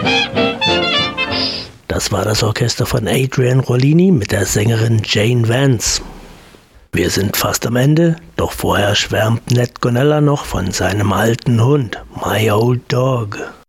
Das war das Orchester von Adrian Rollini mit der Sängerin Jane Vance. Wir sind fast am Ende, doch vorher schwärmt Ned Gonella noch von seinem alten Hund, My Old Dog.